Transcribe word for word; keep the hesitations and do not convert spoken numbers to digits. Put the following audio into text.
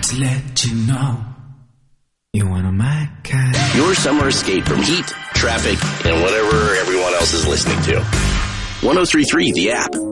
Just let you know you're one of my kind. Your summer escape from heat, traffic, and whatever everyone else is listening to. one oh three point three The App.